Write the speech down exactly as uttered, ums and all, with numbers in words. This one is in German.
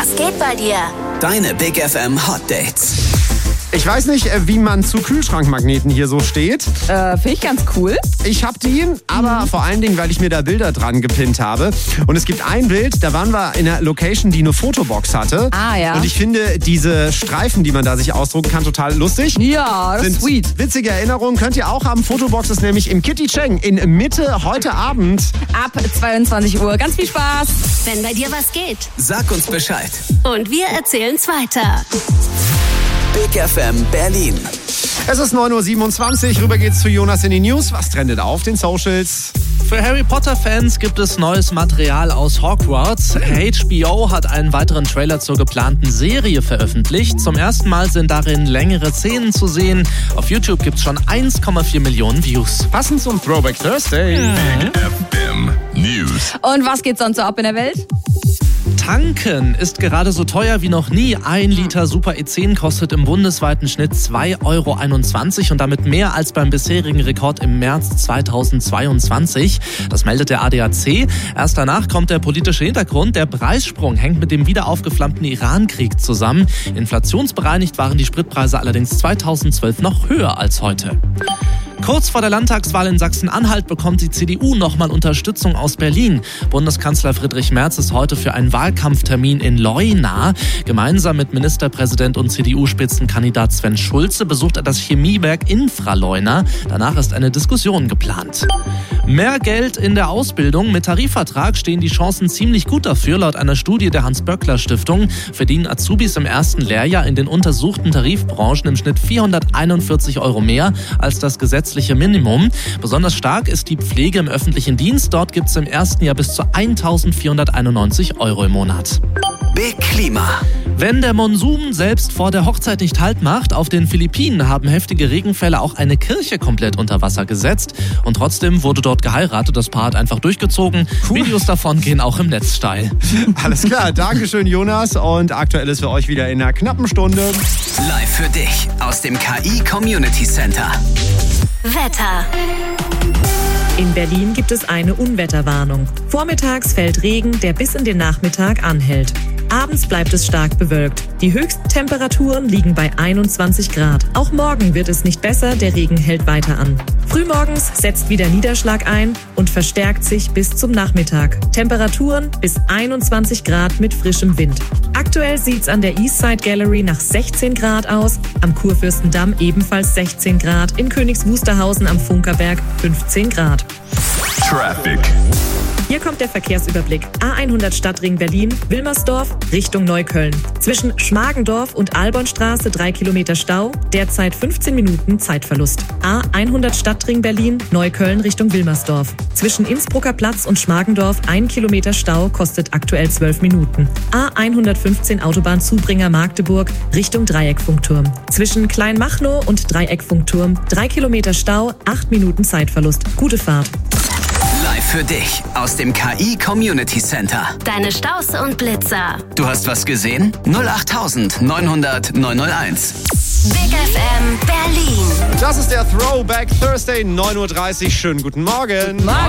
Was geht bei dir? Deine Big F M Hot Dates. Ich weiß nicht, wie man zu Kühlschrankmagneten hier so steht. Äh, finde ich ganz cool. Ich hab die, aber mhm. vor allen Dingen, weil ich mir da Bilder dran gepinnt habe. Und es gibt ein Bild, da waren wir in einer Location, die eine Fotobox hatte. Ah, ja. Und ich finde diese Streifen, die man da sich ausdrucken kann, total lustig. Ja, das ist sweet. Witzige Erinnerungen könnt ihr auch haben. Fotobox ist nämlich im Kitty Cheng in Mitte heute Abend. Ab zweiundzwanzig Uhr. Ganz viel Spaß. Wenn bei dir was geht. Sag uns Bescheid. Und wir erzählen's weiter. Big F M Berlin. Es ist neun Uhr siebenundzwanzig. Rüber geht's zu Jonas in die News. Was trendet auf den Socials? Für Harry Potter-Fans gibt es neues Material aus Hogwarts. H B O hat einen weiteren Trailer zur geplanten Serie veröffentlicht. Zum ersten Mal sind darin längere Szenen zu sehen. Auf YouTube gibt es schon eins Komma vier Millionen Views. Passend zum Throwback Thursday. Big F M News. Und was geht sonst so ab in der Welt? Tanken ist gerade so teuer wie noch nie. Ein Liter Super E zehn kostet im bundesweiten Schnitt zwei Euro einundzwanzig und damit mehr als beim bisherigen Rekord im März zweitausendzweiundzwanzig. Das meldet der A D A C. Erst danach kommt der politische Hintergrund. Der Preissprung hängt mit dem wieder aufgeflammten Iran-Krieg zusammen. Inflationsbereinigt waren die Spritpreise allerdings zweitausendzwölf noch höher als heute. Kurz vor der Landtagswahl in Sachsen-Anhalt bekommt die C D U nochmal Unterstützung aus Berlin. Bundeskanzler Friedrich Merz ist heute für einen Wahlkampftermin in Leuna. Gemeinsam mit Ministerpräsident und C D U-Spitzenkandidat Sven Schulze besucht er das Chemiewerk Infraleuna. Danach ist eine Diskussion geplant. Mehr Geld in der Ausbildung. Mit Tarifvertrag stehen die Chancen ziemlich gut dafür. Laut einer Studie der Hans-Böckler-Stiftung verdienen Azubis im ersten Lehrjahr in den untersuchten Tarifbranchen im Schnitt vierhunderteinundvierzig Euro mehr als das gesetzliche Minimum. Besonders stark ist die Pflege im öffentlichen Dienst. Dort gibt es im ersten Jahr bis zu eintausendvierhunderteinundneunzig Euro im Monat. Big Klima. Wenn der Monsun selbst vor der Hochzeit nicht Halt macht, auf den Philippinen haben heftige Regenfälle auch eine Kirche komplett unter Wasser gesetzt. Und trotzdem wurde dort geheiratet. Das Paar hat einfach durchgezogen. Cool. Videos davon gehen auch im Netz steil. Alles klar, Dankeschön Jonas. Und aktuell ist für euch wieder in einer knappen Stunde. Live für dich aus dem K I Community Center. Wetter. In Berlin gibt es eine Unwetterwarnung. Vormittags fällt Regen, der bis in den Nachmittag anhält. Abends bleibt es stark bewölkt. Die Höchsttemperaturen liegen bei einundzwanzig Grad. Auch morgen wird es nicht besser, der Regen hält weiter an. Frühmorgens setzt wieder Niederschlag ein und verstärkt sich bis zum Nachmittag. Temperaturen bis einundzwanzig Grad mit frischem Wind. Aktuell sieht's an der Eastside Gallery nach sechzehn Grad aus, am Kurfürstendamm ebenfalls sechzehn Grad, in Königs Wusterhausen am Funkerberg fünfzehn Grad. Traffic. Hier kommt der Verkehrsüberblick. A hundert Stadtring Berlin, Wilmersdorf, Richtung Neukölln. Zwischen Schmargendorf und Albornstraße drei Kilometer Stau, derzeit fünfzehn Minuten Zeitverlust. A hundert Stadtring Berlin, Neukölln Richtung Wilmersdorf. Zwischen Innsbrucker Platz und Schmargendorf ein Kilometer Stau, kostet aktuell zwölf Minuten. A hundertfünfzehn Autobahn Zubringer Magdeburg Richtung Dreieckfunkturm. Zwischen Kleinmachnow und Dreieckfunkturm drei Kilometer Stau, acht Minuten Zeitverlust. Gute Fahrt. Live für dich aus dem K I Community Center. Deine Staus und Blitzer. Du hast was gesehen? null acht neun null null neun null eins. Big F M Berlin. Das ist der Throwback Thursday, neun Uhr dreißig. Schönen guten Morgen. Morgen.